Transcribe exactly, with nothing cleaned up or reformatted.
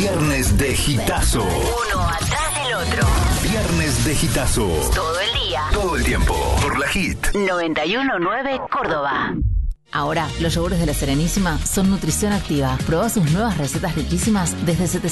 Viernes de Hitazo. Uno atrás del otro. Viernes de Hitazo. Todo el día. Todo el tiempo. Por la Hit. noventa y uno punto nueve Córdoba. Ahora, los yogures de La Serenísima son nutrición activa. Proba sus nuevas recetas riquísimas desde setecientos